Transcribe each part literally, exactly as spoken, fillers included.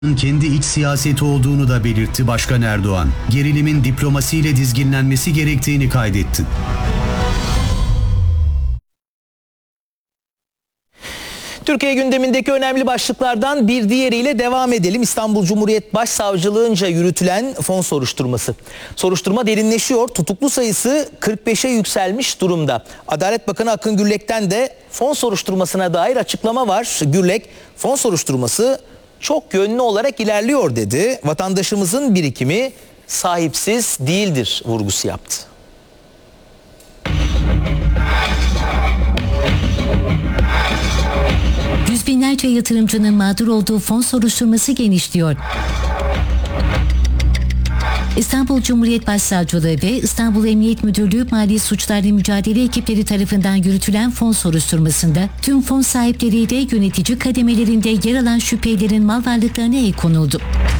kendi iç siyaseti olduğunu da belirtti Başkan Erdoğan. Gerilimin diplomasiyle dizginlenmesi gerektiğini kaydetti. Türkiye gündemindeki önemli başlıklardan bir diğeriyle devam edelim. İstanbul Cumhuriyet Başsavcılığınca yürütülen fon soruşturması. Soruşturma derinleşiyor. Tutuklu sayısı kırk beşe yükselmiş durumda. Adalet Bakanı Akın Gürlek'ten de fon soruşturmasına dair açıklama var. Gürlek, fon soruşturması çok yönlü olarak ilerliyor dedi. Vatandaşımızın birikimi sahipsiz değildir vurgusu yaptı. Yüz binlerce yatırımcının mağdur olduğu fon soruşturması genişliyor. İstanbul Cumhuriyet Başsavcılığı ve İstanbul Emniyet Müdürlüğü Mali Suçlarla Mücadele ekipleri tarafından yürütülen fon soruşturmasında tüm fon sahipleriyle yönetici kademelerinde yer alan şüphelilerin mal varlıklarına el konuldu.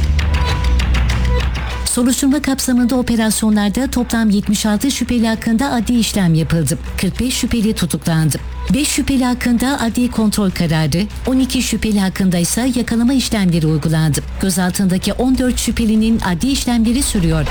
Soruşturma kapsamında operasyonlarda toplam yetmiş altı şüpheli hakkında adli işlem yapıldı. kırk beş şüpheli tutuklandı. beş şüpheli hakkında adli kontrol kararı, on iki şüpheli hakkında ise yakalama işlemleri uygulandı. Gözaltındaki on dört şüphelinin adli işlemleri sürüyor.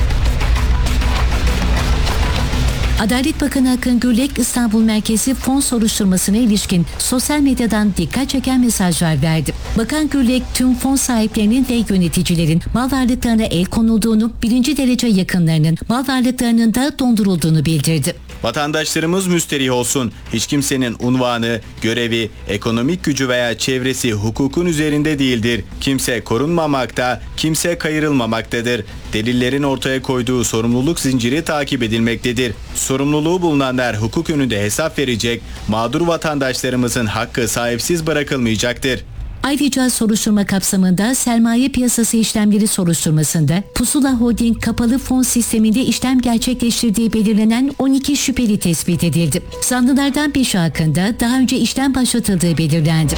Adalet Bakanı Akın Gürlek, İstanbul merkezi fon soruşturmasına ilişkin sosyal medyadan dikkat çeken mesajlar verdi. Bakan Gürlek, tüm fon sahiplerinin ve yöneticilerin mal varlıklarına el konulduğunu, birinci derece yakınlarının mal varlıklarının da dondurulduğunu bildirdi. Vatandaşlarımız müsterih olsun. Hiç kimsenin unvanı, görevi, ekonomik gücü veya çevresi hukukun üzerinde değildir. Kimse korunmamakta, kimse kayırılmamaktadır. Delillerin ortaya koyduğu sorumluluk zinciri takip edilmektedir. Sorumluluğu bulunanlar hukuk önünde hesap verecek, mağdur vatandaşlarımızın hakkı sahipsiz bırakılmayacaktır. Ayrıca soruşturma kapsamında sermaye piyasası işlemleri soruşturmasında Pusula Holding kapalı fon sisteminde işlem gerçekleştirdiği belirlenen on iki şüpheli tespit edildi. Zanlılardan beşi hakkında daha önce işlem başlatıldığı belirlendi.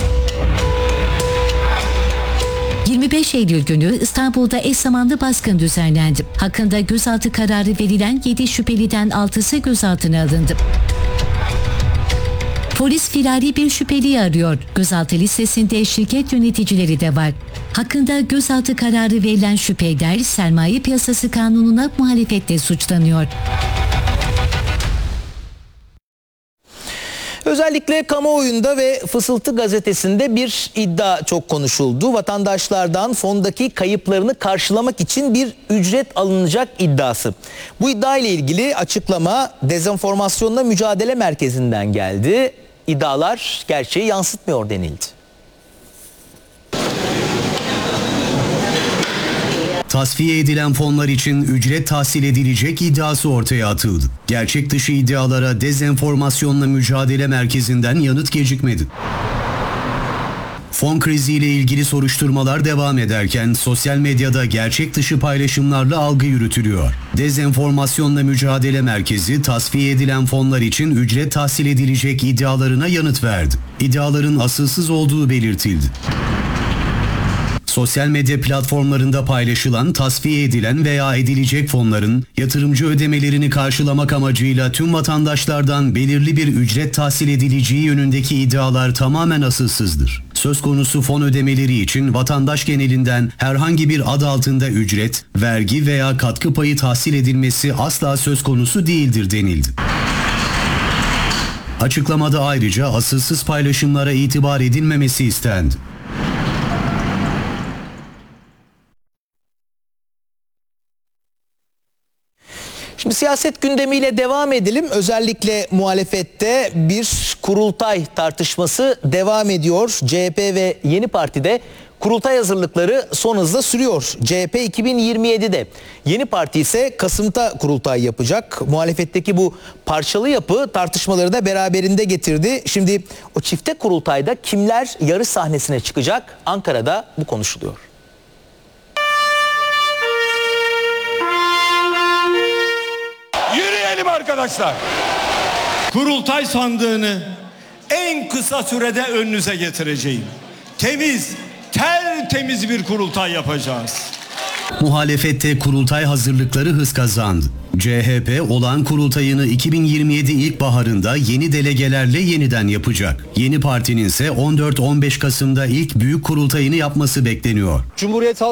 yirmi beş Eylül günü İstanbul'da eş zamanlı baskın düzenlendi. Hakkında gözaltı kararı verilen yedi şüpheliden altısı gözaltına alındı. Polis firari bir şüpheliyi arıyor. Gözaltı listesinde şirket yöneticileri de var. Hakkında gözaltı kararı verilen şüpheliler sermaye piyasası kanununa muhalefetle suçlanıyor. Özellikle kamuoyunda ve Fısıltı gazetesinde bir iddia çok konuşuldu. Vatandaşlardan fondaki kayıplarını karşılamak için bir ücret alınacak iddiası. Bu iddia ile ilgili açıklama Dezenformasyonla Mücadele Merkezi'nden geldi. İddialar gerçeği yansıtmıyor denildi. Tasfiye edilen fonlar için ücret tahsil edilecek iddiası ortaya atıldı. Gerçek dışı iddialara Dezenformasyonla Mücadele Merkezi'nden yanıt gecikmedi. Fon kriziyle ilgili soruşturmalar devam ederken sosyal medyada gerçek dışı paylaşımlarla algı yürütülüyor. Dezenformasyonla Mücadele Merkezi tasfiye edilen fonlar için ücret tahsil edilecek iddialarına yanıt verdi. İddiaların asılsız olduğu belirtildi. Sosyal medya platformlarında paylaşılan, tasfiye edilen veya edilecek fonların yatırımcı ödemelerini karşılamak amacıyla tüm vatandaşlardan belirli bir ücret tahsil edileceği yönündeki iddialar tamamen asılsızdır. Söz konusu fon ödemeleri için vatandaş genelinden herhangi bir adı altında ücret, vergi veya katkı payı tahsil edilmesi asla söz konusu değildir denildi. Açıklamada ayrıca asılsız paylaşımlara itibar edilmemesi istendi. Şimdi siyaset gündemiyle devam edelim. Özellikle muhalefette bir kurultay tartışması devam ediyor. C H P ve Yeni Parti'de kurultay hazırlıkları son hızla sürüyor. C H P iki bin yirmi yedide, Yeni Parti ise Kasım'ta kurultay yapacak. Muhalefetteki bu parçalı yapı tartışmaları da beraberinde getirdi. Şimdi o çifte kurultayda kimler yarış sahnesine çıkacak? Ankara'da bu konuşuluyor. Arkadaşlar, kurultay sandığını en kısa sürede önünüze getireceğim. Temiz, tertemiz bir kurultay yapacağız. Muhalefette kurultay hazırlıkları hız kazandı. C H P olağan kurultayını iki bin yirmi yedi ilkbaharında yeni delegelerle yeniden yapacak. Yeni partinin ise on dört on beş Kasım'da ilk büyük kurultayını yapması bekleniyor. Cumhuriyet